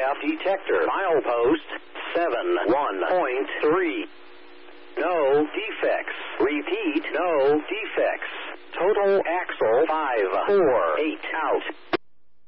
aircraft detector. Milepost 71.3. No defects. Repeat, no defects. Total axle 548 out.